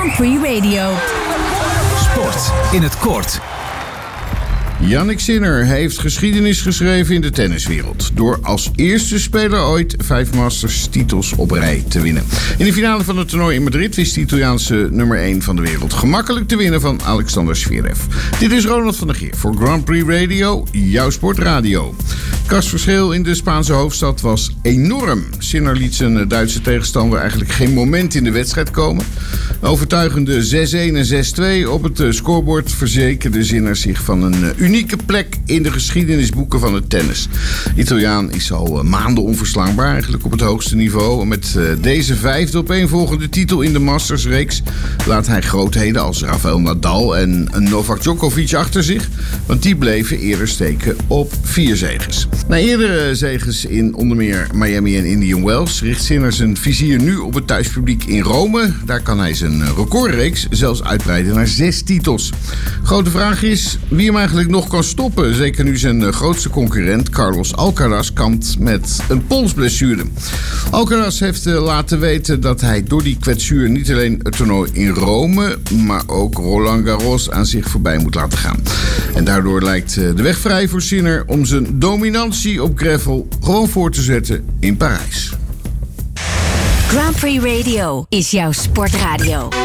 Grand Prix Radio. Sport in het kort. Jannik Sinner heeft geschiedenis geschreven in de tenniswereld door als eerste speler ooit 5 Masters-titels op rij te winnen. In de finale van het toernooi in Madrid wist de Italiaanse nummer 1 van de wereld gemakkelijk te winnen van Alexander Zverev. Dit is Ronald van der Geer voor Grand Prix Radio, jouw sportradio. Het kasverschil in de Spaanse hoofdstad was enorm. Sinner liet zijn Duitse tegenstander eigenlijk geen moment in de wedstrijd komen. Overtuigende 6-1 en 6-2 op het scorebord verzekerde Sinner zich van een unieke plek in de geschiedenisboeken van het tennis. De Italiaan is al maanden onverslaanbaar eigenlijk op het hoogste niveau. Met deze 5e opeenvolgende titel in de Masters-reeks laat hij grootheden als Rafael Nadal en Novak Djokovic achter zich. Want die bleven eerder steken op 4 zeges. Na eerdere zeges in onder meer Miami en Indian Wells richt Sinner zijn vizier nu op het thuispubliek in Rome. Daar kan hij zijn recordreeks zelfs uitbreiden naar 6 titels. Grote vraag is wie hem eigenlijk nog kan stoppen. Zeker nu zijn grootste concurrent Carlos Alcaraz kampt met een polsblessure. Alcaraz heeft laten weten dat hij door die kwetsuur niet alleen het toernooi in Rome, maar ook Roland Garros aan zich voorbij moet laten gaan. En daardoor lijkt de weg vrij voor Sinner om zijn dominantie op gravel gewoon voor te zetten in Parijs. Grand Prix Radio is jouw sportradio.